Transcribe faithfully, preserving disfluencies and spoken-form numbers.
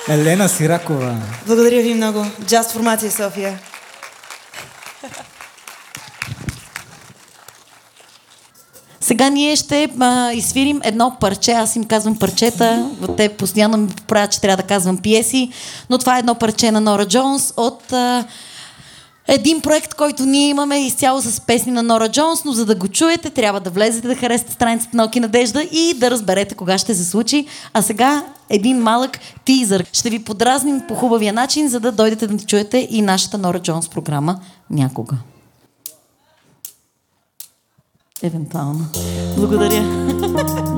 Елена Сиракова. Благодаря ви много. Джаз формация София. Сега ние ще а, изсвирим едно парче. Аз им казвам парчета. Те постоянно ми правят, че трябва да казвам пиеси. Но това е едно парче на Нора Джонс от а, един проект, който ние имаме изцяло с песни на Нора Джонс, но за да го чуете, трябва да влезете, да харесате страницата на Оки Надежда и да разберете кога ще се случи. А сега един малък тизър. Ще ви подразним по хубавия начин, за да дойдете да чуете и нашата Нора Джонс програма някога. Евентуално. Благодаря.